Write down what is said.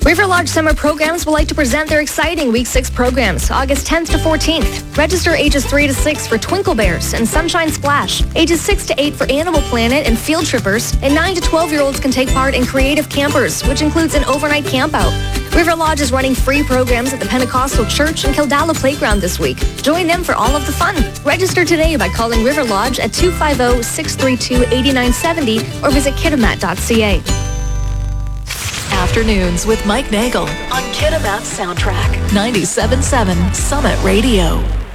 River Lodge Summer Programs would like to present their exciting Week 6 programs, August 10th to 14th. Register ages 3 to 6 for Twinkle Bears and Sunshine Splash, ages 6 to 8 for Animal Planet and Field Trippers, and 9 to 12-year-olds can take part in Creative Campers, which includes an overnight campout. River Lodge is running free programs at the Pentecostal Church and Kildala Playground this week. Join them for all of the fun. Register today by calling River Lodge at 250-632-8970 or visit kitimat.ca. Afternoons with Mike Nagel on Kitimat Soundtrack 97.7 Summit Radio.